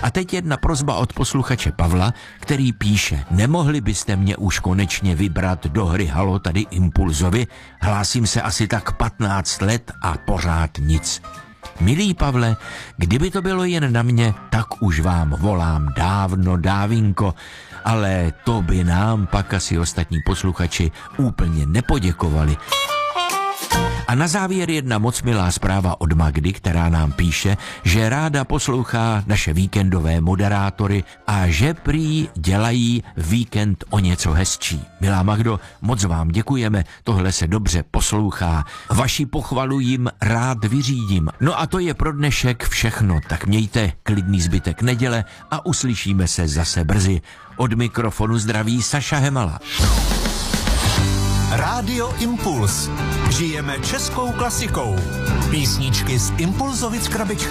A teď jedna prosba od posluchače Pavla, který píše: nemohli byste mě už konečně vybrat do hry Halo tady Impulzovi? Hlásím se asi tak 15 let a pořád nic. Milý Pavle, kdyby to bylo jen na mě, tak už vám volám dávno, dávinko, ale to by nám pak asi ostatní posluchači úplně nepoděkovali. A na závěr jedna moc milá zpráva od Magdy, která nám píše, že ráda poslouchá naše víkendové moderátory a že prý dělají víkend o něco hezčí. Milá Magdo, moc vám děkujeme, tohle se dobře poslouchá. Vaši pochvalu jim rád vyřídím. No a to je pro dnešek všechno, tak mějte klidný zbytek neděle a uslyšíme se zase brzy. Od mikrofonu zdraví Saša Hemala. Rádio Impuls. Žijeme českou klasikou. Písničky z Impulzovic krabičky.